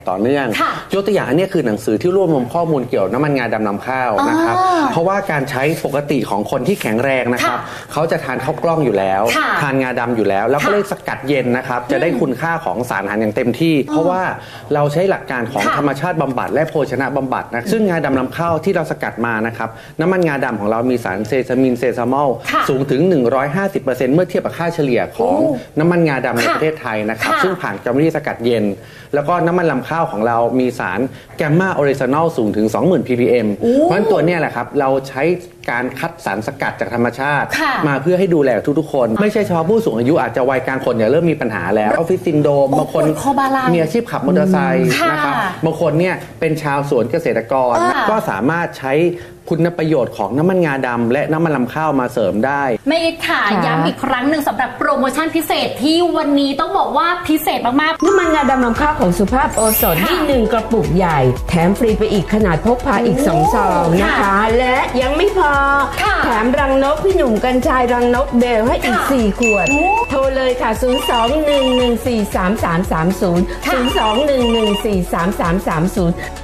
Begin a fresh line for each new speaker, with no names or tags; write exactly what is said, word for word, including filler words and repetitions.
ต่อเนื่องยกตัวอย่างอันนี้คือหนังสือที่รวบรวมข้อมูลเกี่ยวน้ำมันงาดำนำข้าวนะครับเพราะว่าการใช้ปกติของคนที่แข็งแรงนะครับเขาจะทานข้าวกล้องอยู่แล้วทานงาดำอยู่แล้วแล้วก็เลยสกัดเย็นนะครับจะได้คุณค่าของสารอาหารอย่างเต็มที่เพราะว่าเราใช้หลักการของธรรมชาติบำบัดและโภชนะบำบัดนะซึ่งงาดำนำข้าวที่เราสกัดมานะครับน้ำมันงาดำของเรามีสารเซซามินเซซามอลสูงถึง หนึ่งร้อยห้าสิบเปอร์เซ็นต์ เมื่อเทียบกับค่าเฉลี่ยของน้ำมันงาดำในประเทศไทยนะครับซึ่งผ่านกรรมวิธีสกัดเย็นแล้วก็น้ำมันลำข้าวของเรามีสารแกมมาออริจินอลสูงถึง สองหมื่น พี พี เอ็ม เพราะฉะนั้นตัวนี้แหละครับเราใช้การคัดสารสกัดจากธรรมชาติมาเพื่อให้ดูแลทุกๆคนไม่ใช่เฉพาะผู้สูงอายุอาจจะวัยกลางคนเนี่ยเริ่มมีปัญหาแล้วออฟฟิศซินโดรมบางคนมีอาชีพขับมอเตอร์ไซค์นะครับบางคนเนี่ยเป็นชาวสวนเกษตรกรก็สามารถใช้คุณประโยชน์ของน้ำมันงาดำและน้ำมันลำข้าวมาเสริมได้
แม่อิทค่ะย้ำอีกครั้งหนึ่งสำหรับโปรโมชั่นพิเศษที่วันนี้ต้องบอกว่าพิเศษมาก
ๆน้ำมันงาดำลำข้าวของสุภาพโอสถนี่หนึ่งกระปุกใหญ่แถมฟรีไปอีกขนาดพกพาอีกสองซองนะคะและยังไม่พอแถมรังนกพี่หนุ่มกัญชัยรังนกเบลให้อีกสี่ขวดโทรเลยค่ะศูนย์ สอง หนึ่ง หนึ่ง สี่ สาม สาม สาม ศูนย์ ศูนย์ สอง หนึ่ง หนึ่ง สี่ สาม สาม สาม ศูนย์